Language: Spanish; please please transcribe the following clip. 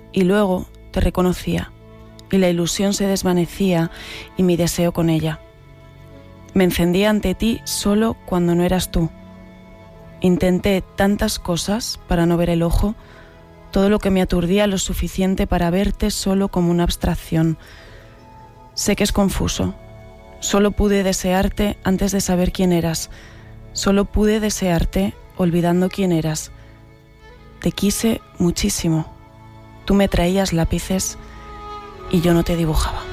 y luego te reconocía, y la ilusión se desvanecía y mi deseo con ella. Me encendía ante ti solo cuando no eras tú. Intenté tantas cosas para no ver el ojo, todo lo que me aturdía lo suficiente para verte solo como una abstracción. Sé que es confuso. Solo pude desearte antes de saber quién eras. Solo pude desearte olvidando quién eras. Te quise muchísimo. Tú me traías lápices y yo no te dibujaba.